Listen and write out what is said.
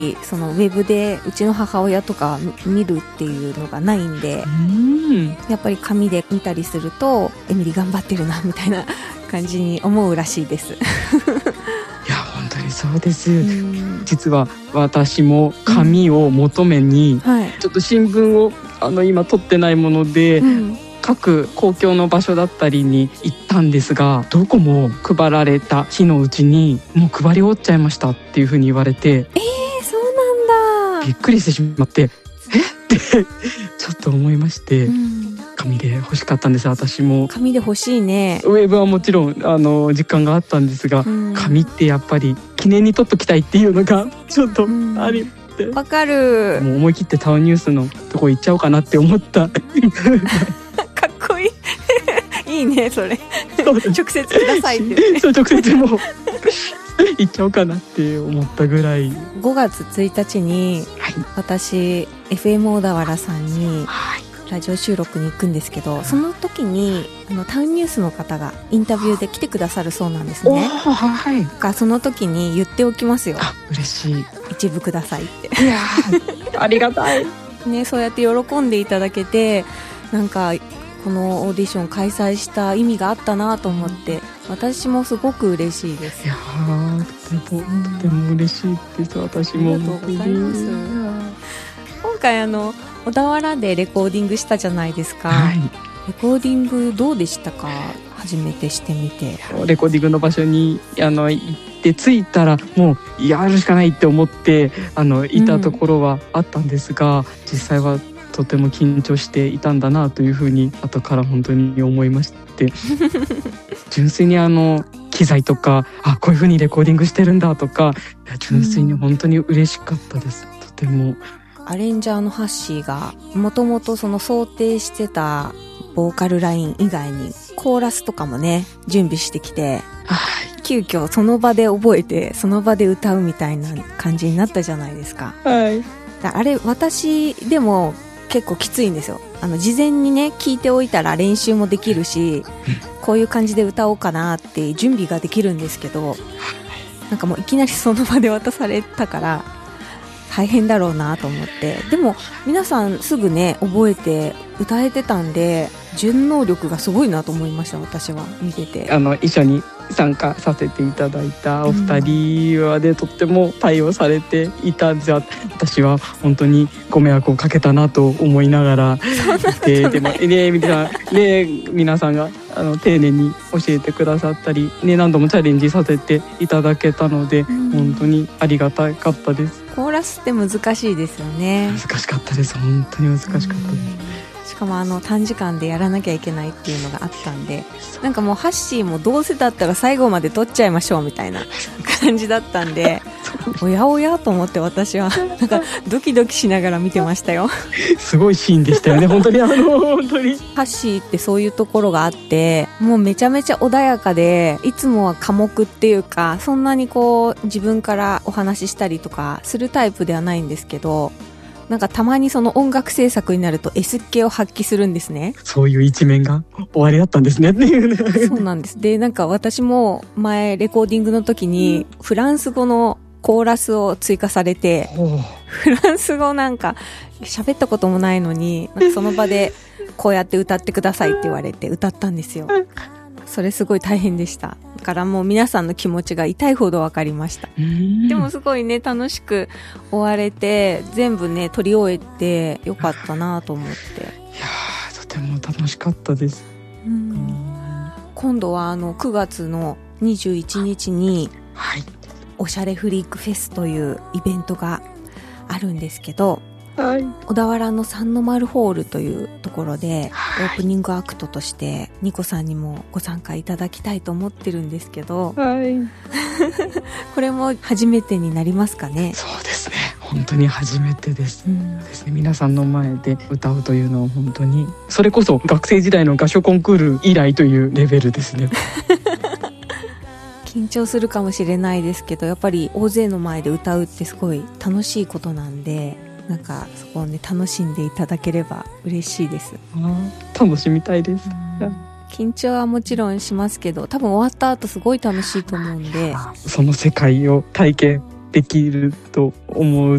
そのウェブでうちの母親とか見るっていうのがないんで、やっぱり紙で見たりするとエミリ頑張ってるなみたいな感じに思うらしいですいや本当にそうです。実は私も紙を求めに、ちょっと新聞を今取ってないもので、各公共の場所だったりに行ったんですが、どこも配られた日のうちにもう配り終わっちゃいましたっていう風に言われて、 そうなんだ。 びっくりしてしまって、ってちょっと思いまして、紙で欲しかったんです。私も紙で欲しいね。 ウェブはもちろん実感があったんですが、紙ってやっぱり記念に取っときたいっていうのがちょっとありて、 わかる。 もう思い切ってタウンニュースのとこ行っちゃおうかなって思ったかっこいいいいねそれ直接くださいって、 そう直接もう行っちゃおうかなって思ったぐらい。 5月1日に、私 FM 小田原さんにラジオ収録に行くんですけど、その時にタウンニュースの方がインタビューで来てくださるそうなんですね。その時に言っておきますよ。 嬉しい。 一部くださいって。 いやありがたいね、そうやって喜んでいただけて、なんかこのオーディション開催した意味があったなと思って、私もすごく嬉しいです。 いやとても嬉しいです。私もありがとうございます。今回小田原でレコーディングしたじゃないですか、レコーディングどうでしたか？初めてしてみて。 レコーディングの場所に行って着いたらもうやるしかないって思っていたところはあったんですが、実際はとても緊張していたんだなというふうに後から本当に思いまして純粋に機材とかこういうふうにレコーディングしてるんだとか、純粋に本当に嬉しかったです。とても。 アレンジャーのハッシーがもともとその想定してたボーカルライン以外にコーラスとかもね準備してきて、急遽その場で覚えてその場で歌うみたいな感じになったじゃないですか。あれ私でも結構きついんですよ。事前にね聞いておいたら練習もできるし、こういう感じで歌おうかなって準備ができるんですけど、なんかもういきなりその場で渡されたから大変だろうなと思って。でも皆さんすぐね覚えて歌えてたんで、順応力がすごいなと思いました。私は見てて一緒に参加させていただいたお二人はとっても対応されていたんです。私は本当にご迷惑をかけたなと思いながらでも皆さんが丁寧に教えてくださったり、何度もチャレンジさせていただけたので、本当にありがたかったです。 コーラスって難しいですよね。 難しかったです。本当に難しかったです。 しかも短時間でやらなきゃいけないっていうのがあったんで、なんかもうハッシーもどうせだったら最後まで撮っちゃいましょうみたいな感じだったんでおやおやと思って私はなんかドキドキしながら見てましたよ。 すごいシーンでしたよね本当に本当にハッシーってそういうところがあって、もうめちゃめちゃ穏やかで、いつもは寡黙っていうか、そんなにこう自分からお話ししたりとかするタイプではないんですけど、なんかたまにその音楽制作になると S っ気を発揮するんですね。 そういう一面が終わりだったんですねっていうね。 そうなんです。で、なんか私も前レコーディングの時にフランス語のコーラスを追加されて、フランス語なんか喋ったこともないのに、なんかその場でこうやって歌ってくださいって言われて歌ったんですよ。それすごい大変でした。だからもう皆さんの気持ちが痛いほど分かりました。でもすごいね楽しく終われて、全部ね撮り終えてよかったなと思って。いやとても楽しかったです。 今度は9月の21日に、おしゃれフリークフェスというイベントがあるんですけど、小田原の三の丸ホールというところでオープニングアクトとしてニコさんにもご参加いただきたいと思ってるんですけど、これも初めてになりますかね？ そうですね、本当に初めてです、ですね。皆さんの前で歌うというのは本当にそれこそ学生時代の合唱コンクール以来というレベルですね。 緊張するかもしれないですけど、やっぱり大勢の前で歌うってすごい楽しいことなんで、なんかそこをね楽しんでいただければ嬉しいです。 楽しみたいです。 緊張はもちろんしますけど、多分終わった後すごい楽しいと思うんで、 その世界を体験できると思っ